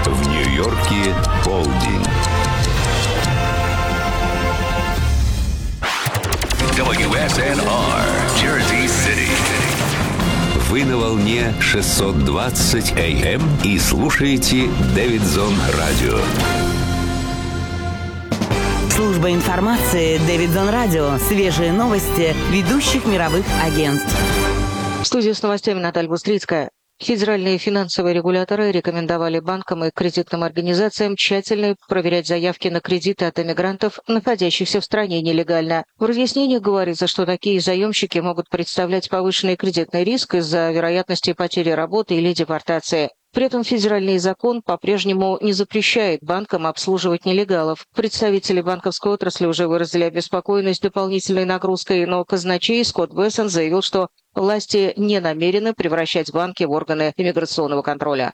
В Нью-Йорке полдень. WSNR, Jersey City. Вы на волне 620 AM и слушаете Дэвидсон Радио. Служба информации Дэвидсон Радио. Свежие новости ведущих мировых агентств. В студии с новостями Наталья Бустрицкая. Федеральные финансовые регуляторы рекомендовали банкам и кредитным организациям тщательно проверять заявки на кредиты от иммигрантов, находящихся в стране нелегально. В разъяснениях говорится, что такие заемщики могут представлять повышенный кредитный риск из-за вероятности потери работы или депортации. При этом федеральный закон по-прежнему не запрещает банкам обслуживать нелегалов. Представители банковской отрасли уже выразили обеспокоенность дополнительной нагрузкой, но казначей Скотт Бессон заявил, что власти не намерены превращать банки в органы иммиграционного контроля.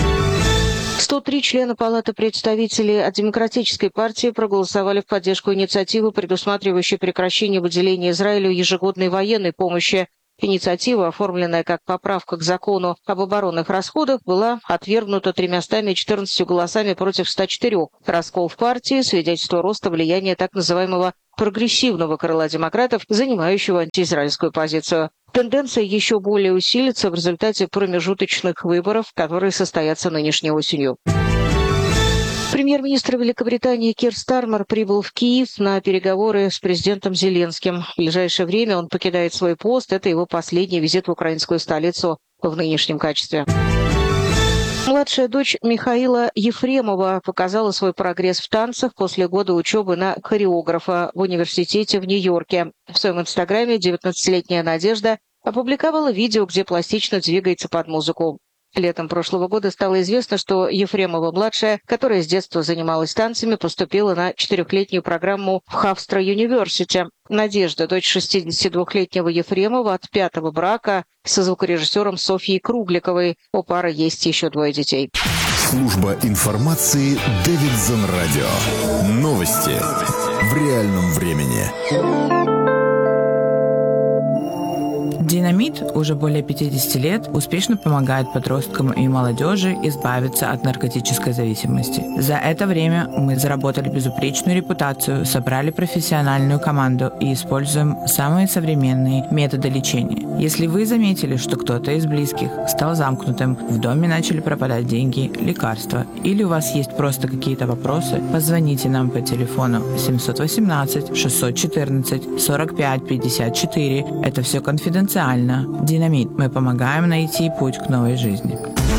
103 члена Палаты представителей от Демократической партии проголосовали в поддержку инициативы, предусматривающей прекращение выделения Израилю ежегодной военной помощи. Инициатива, оформленная как поправка к закону об оборонных расходах, была отвергнута 314 голосами против 104. Раскол в партии – свидетельство роста влияния так называемого прогрессивного крыла демократов, занимающего антиизраильскую позицию. Тенденция еще более усилится в результате промежуточных выборов, которые состоятся нынешней осенью. Премьер-министр Великобритании Кир Стармер прибыл в Киев на переговоры с президентом Зеленским. В ближайшее время он покидает свой пост. Это его последний визит в украинскую столицу в нынешнем качестве. Младшая дочь Михаила Ефремова показала свой прогресс в танцах после года учебы на хореографа в университете в Нью-Йорке. В своем инстаграме 19-летняя Надежда опубликовала видео, где пластично двигается под музыку. Летом прошлого года стало известно, что Ефремова-младшая, которая с детства занималась танцами, поступила на 4-летнюю программу в Хавстра Юниверсити. Надежда, дочь 62-летнего Ефремова от 5-го брака со звукорежиссером Софьей Кругликовой. У пары есть еще 2 детей. Служба информации Дэвидсон Радио. Новости в реальном времени. Динамит уже более 50 лет успешно помогает подросткам и молодежи избавиться от наркотической зависимости. За это время мы заработали безупречную репутацию, собрали профессиональную команду и используем самые современные методы лечения. Если вы заметили, что кто-то из близких стал замкнутым, в доме начали пропадать деньги, лекарства, или у вас есть просто какие-то вопросы, позвоните нам по телефону 718 614 45 54. Это все конфиденциально. Динамит. Мы помогаем найти путь к новой жизни.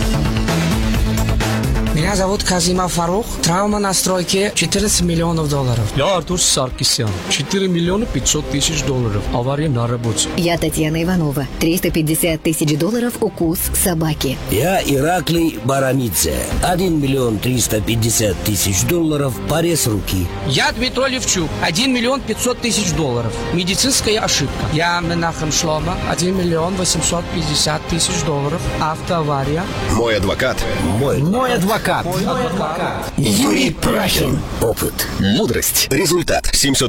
Меня зовут Казима Фарух. Травма на стройке $14 миллионов. Я Артур Саркисян. 4 миллиона 500 тысяч долларов. Авария на работе. Я Татьяна Иванова. $350 тысяч укус собаки. Я Ираклий Барамидзе. 1 миллион 350 тысяч долларов. Порез руки. Я Дмитрий Левчук. $1 миллион 500 тысяч. Медицинская ошибка. Я Менахем Шлома. 1 миллион 850 тысяч. Автоавария. Мой адвокат. Мой адвокат. Юрий Прахин. Опыт. Мудрость. Результат.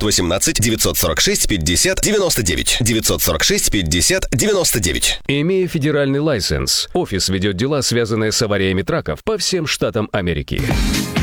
718-946-50-99. 946-50-99. Имея федеральный лайсенс, офис ведет дела, связанные с авариями траков по всем штатам Америки.